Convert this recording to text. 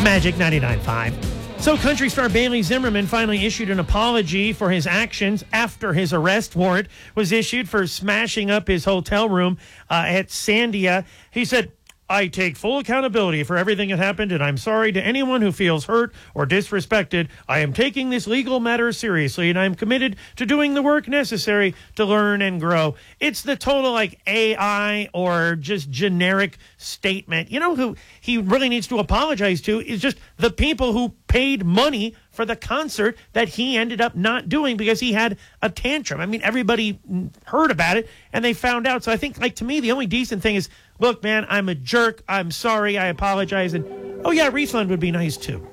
Magic 99.5. So country star Bailey Zimmerman finally issued an apology for his actions after his arrest warrant was issued for smashing up his hotel room at Sandia. He said, "I take full accountability for everything that happened, and I'm sorry to anyone who feels hurt or disrespected. I am taking this legal matter seriously, and I'm committed to doing the work necessary to learn and grow." It's the total AI or just generic statement. You know who he really needs to apologize to is just the people who paid money for the concert that he ended up not doing because he had a tantrum. I mean, everybody heard about it and they found out. So I think, to me, the only decent thing is, look, man, I'm a jerk. I'm sorry. I apologize. And, oh, yeah, refund would be nice, too.